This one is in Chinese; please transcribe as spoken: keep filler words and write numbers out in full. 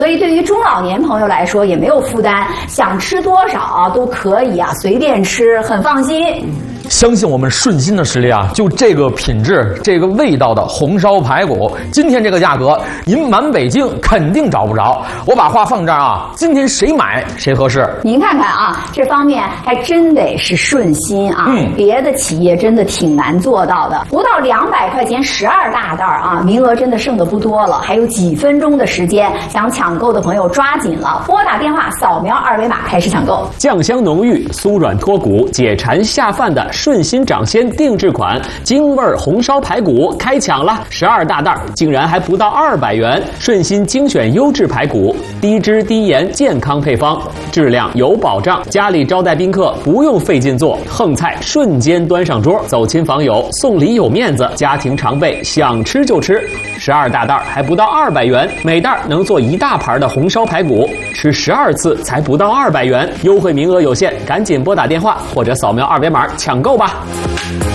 所以对于中老年朋友来说也没有负担，想吃多少啊都可以啊，随便吃，很放心。 相信我们顺心的实力啊，就这个品质、这个味道的红烧排骨，今天这个价格，您满北京肯定找不着。我把话放这儿啊，今天谁买谁合适。 您看看啊，这方面还真得是顺心啊， 嗯， 别的企业真的挺难做到的。不到两百块钱十二大袋啊，名额真的剩的不多了，还有几分钟的时间，想抢购的朋友抓紧了，拨打电话扫描二维码开始抢购。 酱香浓郁、酥软脱骨、解馋下饭的顺心掌鲜定制款京味红烧排骨开抢了，十二大袋竟然还不到二百元。顺心精选优质排骨，低脂低盐健康配方，质量有保障。家里招待宾客不用费劲做，横菜瞬间端上桌，走亲访友送礼有面子，家庭常备想吃就吃。十二大袋还不到二百元，每袋能做一大盘的红烧排骨，吃十二次才不到二百元，优惠名额有限，赶紧拨打电话或者扫描二维码抢购吧。